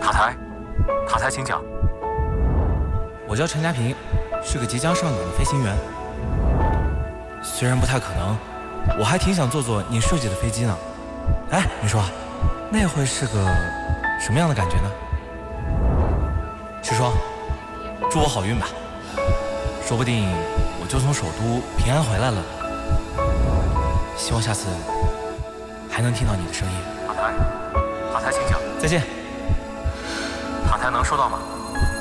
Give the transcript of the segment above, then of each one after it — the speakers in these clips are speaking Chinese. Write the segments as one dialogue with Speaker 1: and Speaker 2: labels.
Speaker 1: 塔台，请讲。
Speaker 2: 我叫陈家平，是个即将上岗的飞行员。虽然不太可能，我还挺想坐您设计的飞机呢。哎，你说，那会是个什么样的感觉呢？石双，祝我好运吧，说不定我就从首都平安回来了。希望下次还能听到你的声音。
Speaker 1: 塔台，请讲。
Speaker 2: 再见。
Speaker 1: 塔台能收到吗？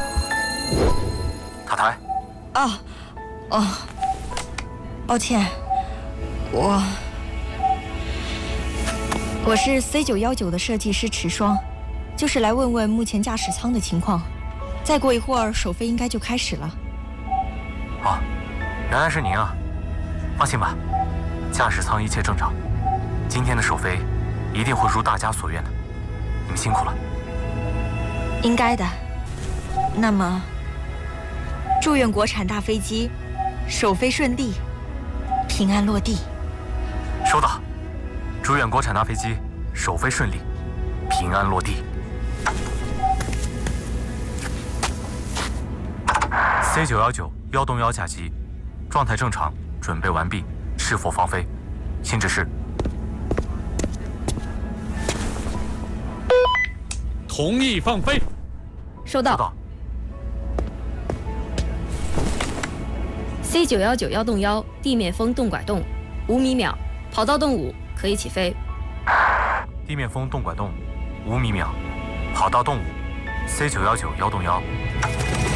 Speaker 1: 塔台。
Speaker 3: 抱歉，我是 C919的设计师池双，就是来问问目前驾驶舱的情况。再过一会儿，首飞应该就开始了。
Speaker 1: 哦，原来是您啊！放心吧，驾驶舱一切正常。今天的首飞一定会如大家所愿的。你们辛苦了。
Speaker 3: 应该的。那么，祝愿国产大飞机首飞顺利，平安落地。
Speaker 1: 收到。祝愿国产大飞机首飞顺利，平安落地。C919幺洞幺甲级，状态正常，准备完毕，是否放飞？新指示。
Speaker 4: 同意放飞。
Speaker 3: 收到。
Speaker 5: C919幺洞幺，地面风动拐动，5米秒，跑道动5，可以起飞。
Speaker 1: 地面风动拐动，5米秒，跑道动5，C919幺洞幺。